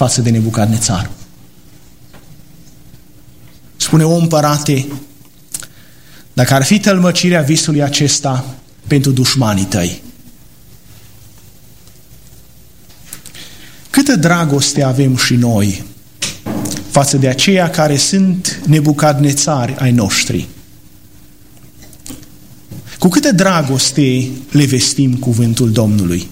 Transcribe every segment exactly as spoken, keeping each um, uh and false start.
față de Nebucadnețar. Spune: o împărate, dacă ar fi tălmăcirea visului acesta pentru dușmanii tăi, câtă dragoste avem și noi față de aceia care sunt Nebucadnețari ai noștri? Cu câtă dragoste le vestim cuvântul Domnului?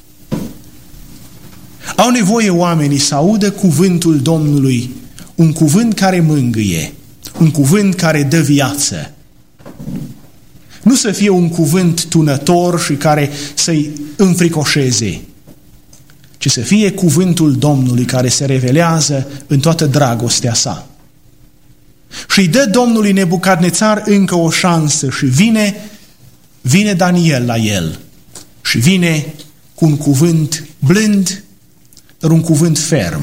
Au nevoie oamenii să audă cuvântul Domnului, un cuvânt care mângâie, un cuvânt care dă viață. Nu să fie un cuvânt tunător și care să-i înfricoșeze, ci să fie cuvântul Domnului care se revelează în toată dragostea sa. Și îi dă Domnului Nebucadnețar încă o șansă și vine, vine Daniel la el și vine cu un cuvânt blând, dar un cuvânt ferm.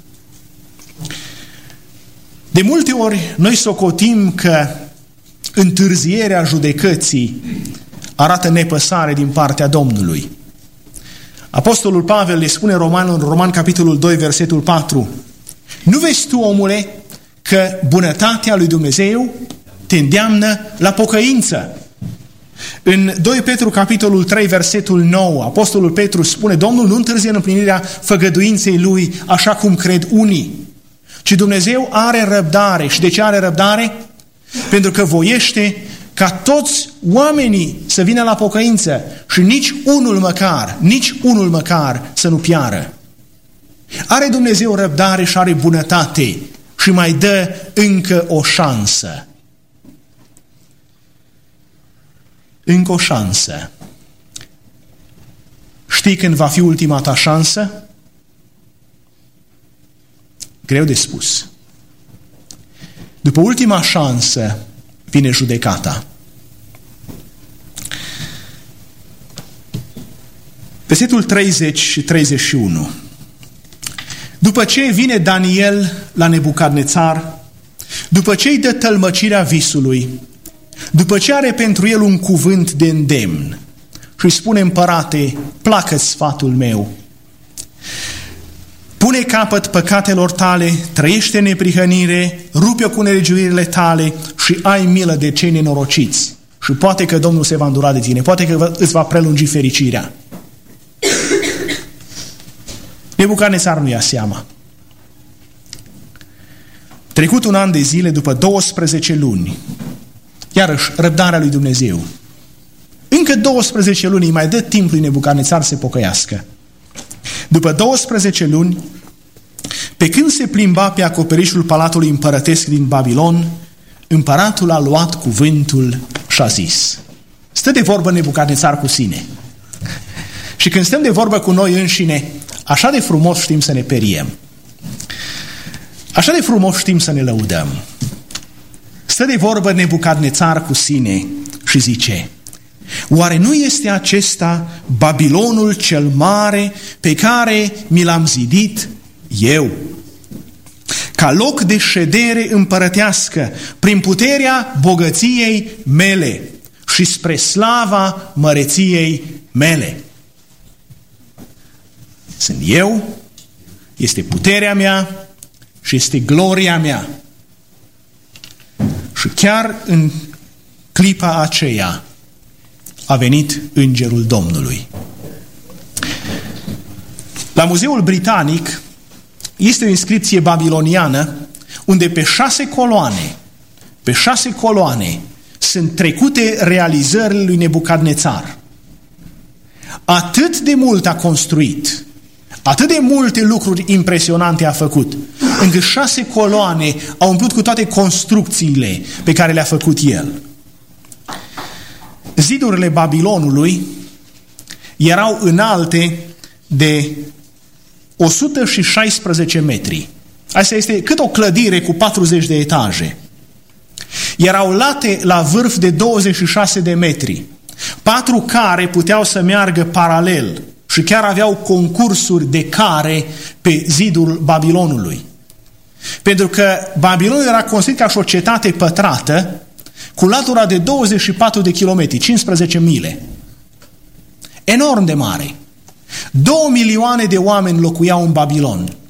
De multe ori noi socotim că întârzierea judecății arată nepăsare din partea Domnului. Apostolul Pavel le spune Roman, în Roman capitolul doi, versetul patru: nu vezi tu, omule, că bunătatea lui Dumnezeu te îndeamnă la pocăință? În doi Petru capitolul trei, versetul nouă, Apostolul Petru spune: Domnul nu întârzie în împlinirea făgăduinței Lui, așa cum cred unii, ci Dumnezeu are răbdare. Și de ce are răbdare? Pentru că voiește ca toți oamenii să vină la pocăință și nici unul măcar, nici unul măcar să nu piară. Are Dumnezeu răbdare și are bunătate și mai dă încă o șansă. Încă o șansă. Știi când va fi ultima ta șansă? Greu de spus. După ultima șansă vine judecata. Versetul treizeci și treizeci și unu. După ce vine Daniel la Nebucadnețar, după ce îi dă tălmăcirea visului, după ce are pentru el un cuvânt de îndemn și îi spune: împărate, placă-ți sfatul meu, pune capăt păcatelor tale, trăiește în neprihănire, rupe-o cu nelegiuirile tale și ai milă de cei nenorociți. Și poate că Domnul se va îndura de tine, poate că îți va prelungi fericirea. Nebucadnețar nu ia seama. Trecut un an de zile, după douăsprezece luni, iarăși răbdarea lui Dumnezeu. Încă douăsprezece luni îi mai dă timp lui Nebucadnețar să se pocăiască. După douăsprezece luni, pe când se plimba pe acoperișul palatului împărătesc din Babilon, împăratul a luat cuvântul și a zis: stă de vorbă Nebucadnețar cu sine. Și când stăm de vorbă cu noi înșine, așa de frumos știm să ne periem. Așa de frumos știm să ne lăudăm. Stă de vorbă Nebucadnețar cu sine și zice: oare nu este acesta Babilonul cel mare pe care mi l-am zidit eu, ca loc de ședere împărătească, prin puterea bogăției mele și spre slava măreției mele? Sunt eu, este puterea mea și este gloria mea. Și chiar în clipa aceea a venit îngerul Domnului. La Muzeul Britanic este o inscripție babiloniană unde pe șase coloane, pe șase coloane sunt trecute realizările lui Nebucadnețar. Atât de mult a construit, atât de multe lucruri impresionante a făcut, încât șase coloane au umplut cu toate construcțiile pe care le-a făcut el. Zidurile Babilonului erau înalte de o sută șaisprezece metri. Asta este cât o clădire cu patruzeci de etaje. Erau late la vârf de douăzeci și șase de metri. Patru care puteau să meargă paralel și chiar aveau concursuri de care pe zidul Babilonului. Pentru că Babilonul era construit ca și o cetate pătrată cu latura de douăzeci și patru de kilometri, cincisprezece mile. Enorm de mare. Două milioane de oameni locuiau în Babilon.